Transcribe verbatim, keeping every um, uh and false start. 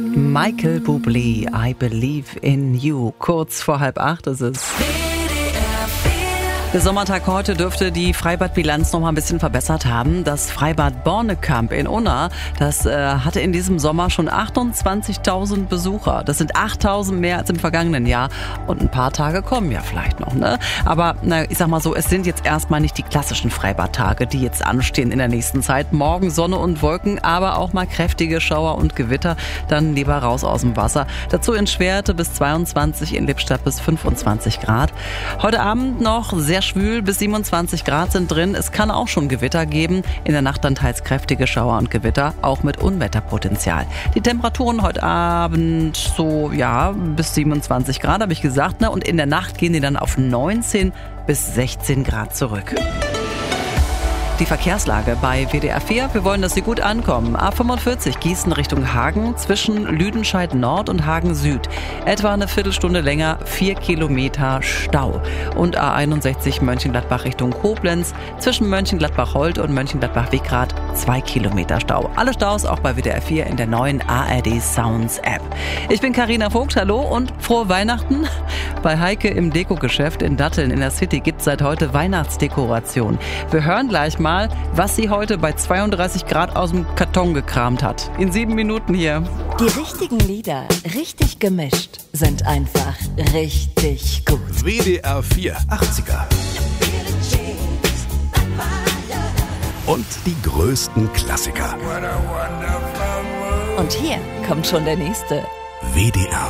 Michael Bublé, I Believe in You. Kurz vor halb acht ist es. Der Sommertag heute dürfte die Freibadbilanz noch mal ein bisschen verbessert haben. Das Freibad Bornekamp in Unna, das äh, hatte in diesem Sommer schon achtundzwanzigtausend Besucher. Das sind achttausend mehr als im vergangenen Jahr. Und ein paar Tage kommen ja vielleicht noch, ne? Aber na, ich sag mal so, es sind jetzt erstmal nicht die klassischen Freibadtage, die jetzt anstehen in der nächsten Zeit. Morgen Sonne und Wolken, aber auch mal kräftige Schauer und Gewitter. Dann lieber raus aus dem Wasser. Dazu in Schwerte bis zweiundzwanzig, in Lippstadt bis fünfundzwanzig Grad. Heute Abend noch sehr schwül, bis siebenundzwanzig Grad sind drin. Es kann auch schon Gewitter geben. In der Nacht dann teils kräftige Schauer und Gewitter, auch mit Unwetterpotenzial. Die Temperaturen heute Abend so, ja, bis siebenundzwanzig Grad, habe ich gesagt, ne? Und in der Nacht gehen die dann auf neunzehn bis sechzehn Grad zurück. Die Verkehrslage bei W D R vier. Wir wollen, dass Sie gut ankommen. A fünfundvierzig Gießen Richtung Hagen zwischen Lüdenscheid Nord und Hagen Süd. Etwa eine Viertelstunde länger, vier Kilometer Stau. Und A einundsechzig Mönchengladbach Richtung Koblenz zwischen Mönchengladbach-Holt und Mönchengladbach-Wickrath zwei Kilometer Stau. Alle Staus auch bei W D R vier in der neuen A R D Sounds App. Ich bin Carina Vogt, hallo und frohe Weihnachten. Bei Heike im Dekogeschäft in Datteln in der City gibt es seit heute Weihnachtsdekoration. Wir hören gleich mal, was sie heute bei zweiunddreißig Grad aus dem Karton gekramt hat. In sieben Minuten hier. Die richtigen Lieder, richtig gemischt, sind einfach richtig gut. W D R vier achtziger. Und die größten Klassiker. Und hier kommt schon der nächste. W D R